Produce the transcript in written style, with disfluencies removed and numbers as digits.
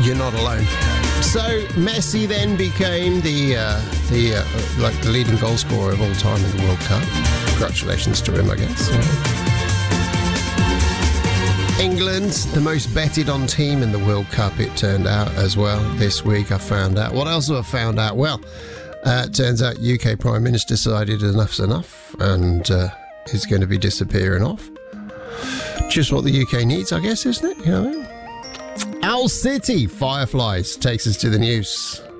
You're not alone. So Messi then became the leading goal scorer of all time in the World Cup. Congratulations to him, I guess. England, the most betted on team in the World Cup, it turned out as well. This week I found out. What else have I found out? Well, it turns out UK Prime Minister decided enough's enough and is going to be disappearing off. Just what the UK needs, I guess, isn't it? You know what I mean? Owl City Fireflies takes us to the news.